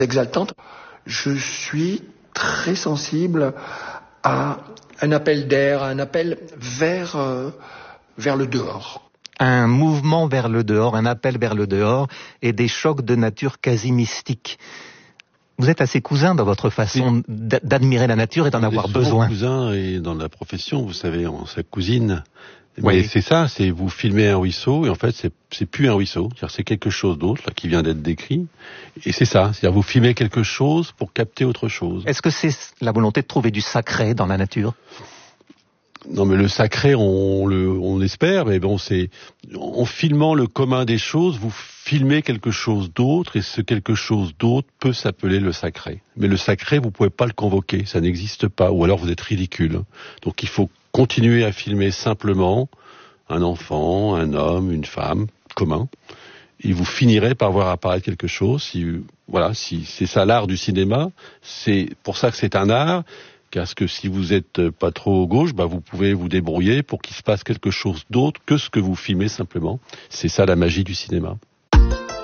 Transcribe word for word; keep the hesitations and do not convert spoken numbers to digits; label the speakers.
Speaker 1: exaltante. Je suis très sensible à un appel d'air, à un appel vers, euh, vers le dehors.
Speaker 2: Un mouvement vers le dehors, un appel vers le dehors et des chocs de nature quasi mystique. Vous êtes assez cousin dans votre façon oui. d'admirer la nature et d'en avoir besoin.
Speaker 3: Cousin et dans la profession, vous savez, on sa cousine.
Speaker 2: Oui.
Speaker 3: Mais c'est ça, c'est vous filmez un ruisseau et en fait c'est c'est plus un ruisseau, c'est-à-dire c'est quelque chose d'autre là qui vient d'être décrit. Et c'est ça, c'est-à-dire vous filmez quelque chose pour capter autre chose.
Speaker 2: Est-ce que c'est la volonté de trouver du sacré dans la nature ?
Speaker 3: Non, mais le sacré, on le, on l'espère, mais bon, c'est en filmant le commun des choses, vous filmez quelque chose d'autre, et ce quelque chose d'autre peut s'appeler le sacré. Mais le sacré, vous pouvez pas le convoquer, ça n'existe pas, ou alors vous êtes ridicule. Donc il faut continuer à filmer simplement un enfant, un homme, une femme, commun, et vous finirez par voir apparaître quelque chose. Si, voilà, si c'est ça l'art du cinéma, c'est pour ça que c'est un art. Parce que si vous êtes pas trop gauche, bah vous pouvez vous débrouiller pour qu'il se passe quelque chose d'autre que ce que vous filmez simplement. C'est ça la magie du cinéma.